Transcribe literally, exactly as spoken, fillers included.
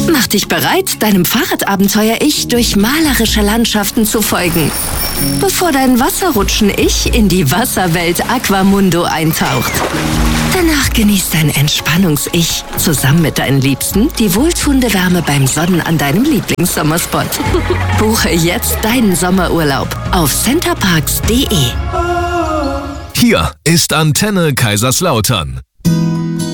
Mach dich bereit, deinem Fahrradabenteuer-Ich durch malerische Landschaften zu folgen, bevor dein Wasserrutschen-Ich in die Wasserwelt Aquamundo eintaucht. Danach genießt dein Entspannungs-Ich zusammen mit deinen Liebsten die wohltuende Wärme beim Sonnen an deinem Lieblingssommerspot. Buche jetzt deinen Sommerurlaub auf centerparks punkt de. Hier ist Antenne Kaiserslautern.